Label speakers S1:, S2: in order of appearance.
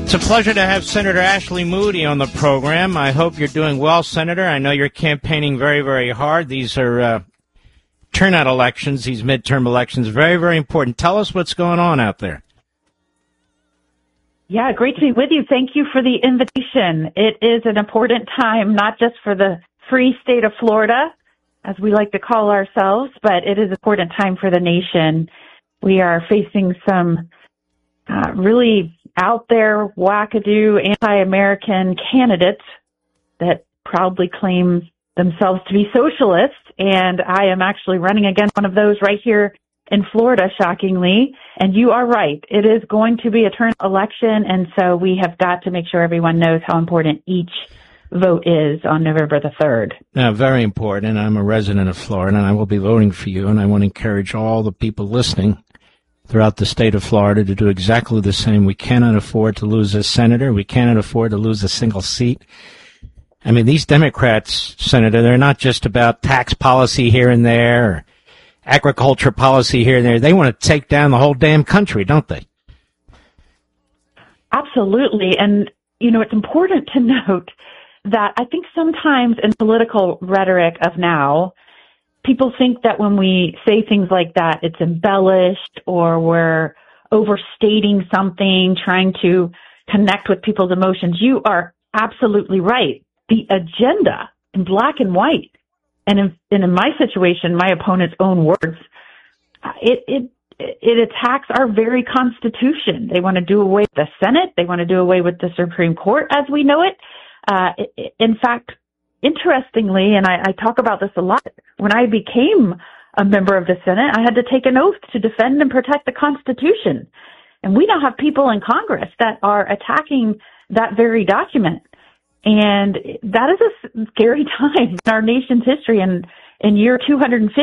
S1: It's a pleasure to have Senator Ashley Moody on the program. I hope you're doing well, Senator. I know you're campaigning very, very hard. These are turnout elections, these midterm elections, very, very important. Tell us what's going on out there.
S2: Yeah, great to be with you. Thank you for the invitation. It is an important time, not just for the free state of Florida, as we like to call ourselves, but it is an important time for the nation. We are facing some really out there, wackadoo, anti-American candidates that proudly claim themselves to be socialists, and I am actually running against one of those right here in Florida, shockingly. And you are right. It is going to be a turn election, and so we have got to make sure everyone knows how important each vote is on November the 3rd.
S1: Very important. I'm a resident of Florida, and I will be voting for you, and I want to encourage all the people listening throughout the state of Florida to do exactly the same. We cannot afford to lose a senator. We cannot afford to lose a single seat. I mean, these Democrats, Senator, they're not just about tax policy here and there, or agriculture policy here and there. They want to take down the whole damn country, don't they?
S2: Absolutely. And, you know, it's important to note that I think sometimes in political rhetoric of now, people think that when we say things like that, it's embellished or we're overstating something, trying to connect with people's emotions. You are absolutely right. The agenda in black and white, and in my situation, my opponent's own words, it attacks our very Constitution. They want to do away with the Senate. They want to do away with the Supreme Court as we know it. In fact, interestingly, and I talk about this a lot, when I became a member of the Senate, I had to take an oath to defend and protect the Constitution. And we now have people in Congress that are attacking that very document. And that is a scary time in our nation's history. And in year 250,